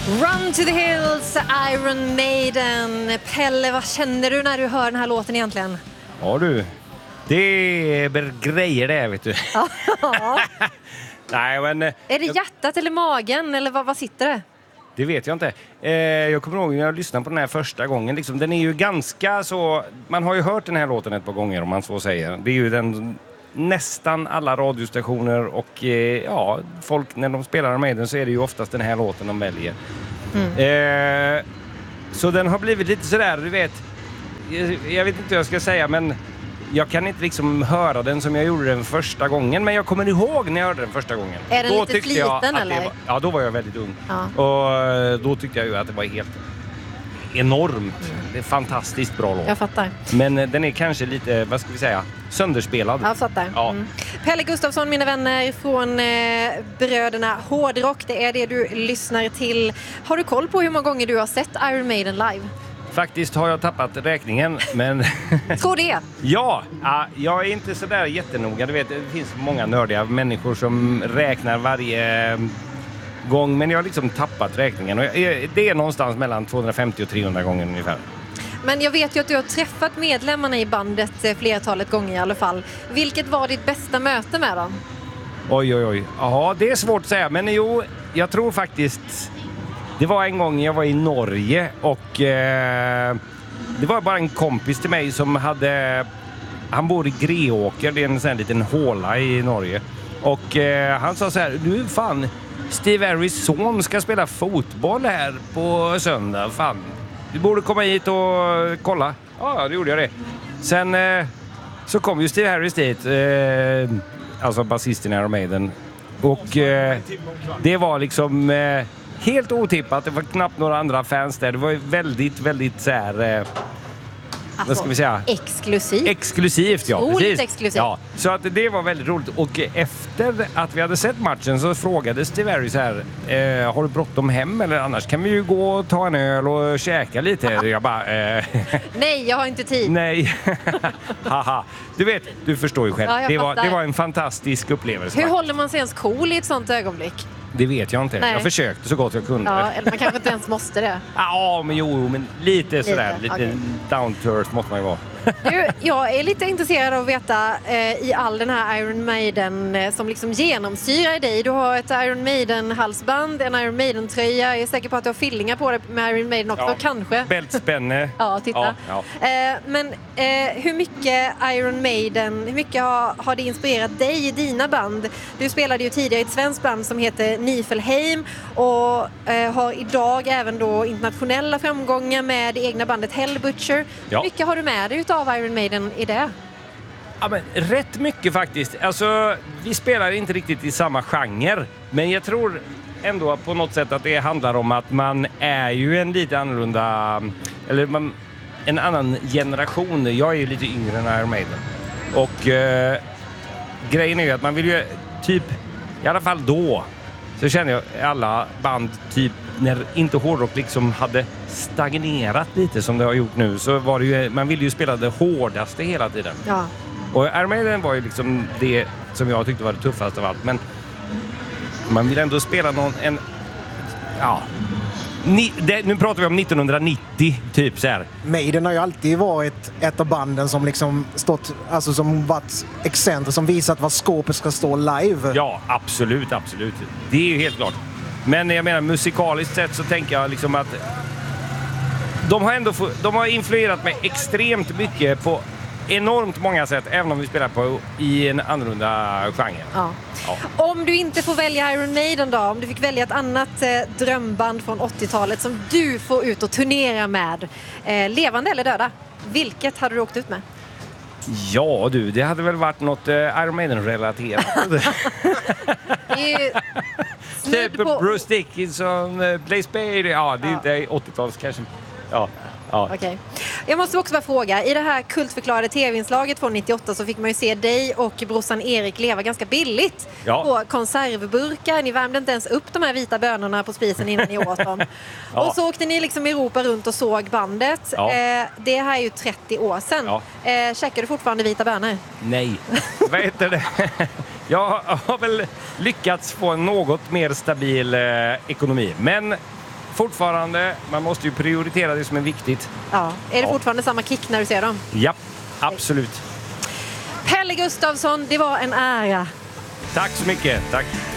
Run to the Hills, Iron Maiden. Pelle, vad känner du när du hör den här låten egentligen? Ja du, det är grejer det, vet du. Nej, men... Är det hjärtat eller magen, eller vad sitter det? Det vet jag inte. Jag kommer ihåg när jag lyssnade på den här första gången. Liksom, den är ju ganska så... Man har ju hört den här låten ett par gånger, om man så säger. Det är ju den... Nästan alla radiostationer och folk när de spelar med den så är det ju oftast den här låten de väljer. Så den har blivit lite sådär, du vet, jag vet inte vad jag ska säga, men jag kan inte liksom höra den som jag gjorde den första gången, men jag kommer ihåg när jag hörde den första gången. Är den lite sliten eller? Ja, då var jag väldigt ung. Ja. Och då tyckte jag ju att det var helt enormt. Det är fantastiskt bra låt. Jag fattar. Men den är kanske lite, vad ska vi säga, sönderspelad. Jag fattar. Ja. Pelle Gustafsson, mina vänner från bröderna Hårdrock. Det är det du lyssnar till. Har du koll på hur många gånger du har sett Iron Maiden live? Faktiskt har jag tappat räkningen, men... Tror det? Ja, jag är inte sådär jättenoga. Du vet, det finns många nördiga människor som räknar varje gång, men jag har liksom tappat räkningen. Och det är någonstans mellan 250 och 300 gånger ungefär. Men jag vet ju att du har träffat medlemmarna i bandet flertalet gånger i alla fall. Vilket var ditt bästa möte med dem? Oj. Ja, det är svårt att säga. Men jo, jag tror faktiskt... Det var en gång jag var i Norge och det var bara en kompis till mig som hade... Han bor i Greåker, det är en sån här liten håla i Norge. Och han sa så här, du fan, Steve Harris son ska spela fotboll här på söndag, fan. Du borde komma hit och kolla. Ja, då gjorde jag det. Sen så kom ju Steve Harris dit, alltså basisten i Iron Maiden. Och det var liksom helt otippat. Det var knappt några andra fans där. Det var väldigt, väldigt så här... vad ska vi säga? Exklusivt, ja. Otroligt exklusivt. Ja, så att det var väldigt roligt. Och efter att vi hade sett matchen så frågade Steve Harris här, har du bråttom hem eller annars kan vi ju gå och ta en öl och käka lite. Jag bara, nej, jag har inte tid. Nej, haha. Du vet, du förstår ju själv. Ja, det var en fantastisk upplevelse. Hur håller man sig ens cool i ett sånt ögonblick? Det vet jag inte. Nej. Jag försökte så gott jag kunde. Ja, eller man kanske inte ens måste det. Ja, men lite sådär. Lite down to earth måste man ju vara. Du, jag är lite intresserad av att veta i all den här Iron Maiden som liksom genomsyrar dig. Du har ett Iron Maiden-halsband, en Iron Maiden-tröja. Jag är säker på att du har fillingar på det med Iron Maiden också, kanske. Bältspänne. Ja, titta. Ja. Men hur mycket Iron Maiden, hur mycket har det inspirerat dig i dina band? Du spelade ju tidigare i ett svenskt band som heter Niflheim och har idag även då internationella framgångar med det egna bandet Hellbutcher. Ja. Hur mycket har du med dig av Iron Maiden i det? Ja, men rätt mycket faktiskt. Alltså, vi spelar inte riktigt i samma genre, men jag tror ändå på något sätt att det handlar om att man är ju en lite annorlunda, eller en annan generation. Jag är ju lite yngre än Iron Maiden. Och grejen är ju att man vill ju typ, i alla fall då, så känner jag alla band typ när inte hårdrock liksom hade stagnerat lite som det har gjort nu, så var det ju, man ville ju spela det hårdaste hela tiden. Ja. Och Iron Maiden var ju liksom det som jag tyckte var det tuffaste av allt, men man vill ändå spela nu pratar vi om 1990 typ så här. Maiden har ju alltid varit ett av banden som liksom stått, alltså som varit excenter, som visat vad skåpet ska stå live. Ja, absolut. Det är ju helt klart. Men jag menar, musikaliskt sett så tänker jag liksom att de har influerat mig extremt mycket på enormt många sätt, även om vi spelar i en annorlunda genre. Ja. Om du inte får välja Iron Maiden då, om du fick välja ett annat drömband från 80-talet som du får ut och turnera med, levande eller döda, vilket hade du åkt ut med? Ja du, det hade väl varit något Iron Maiden-relaterat. Typ Bruce Dickinson, Blaze Bayley, ja det är inte 80-tals kanske. Ja. Okej. Jag måste också bara fråga, i det här kultförklarade tv-inslaget från 98 så fick man ju se dig och brorsan Erik leva ganska billigt på konservburkar. Ni värmde inte ens upp de här vita bönorna på spisen innan ni åt dem. Och så åkte ni liksom Europa runt och såg bandet. Det här är ju 30 år sedan. Käkar du fortfarande vita bönor? Nej, vad heter det? Jag har väl lyckats få en något mer stabil ekonomi. Men fortfarande. Man måste ju prioritera det som är viktigt. Ja. Är det fortfarande samma kick när du ser dem? Ja, absolut. Pelle Gustafsson, det var en ära. Tack så mycket. Tack.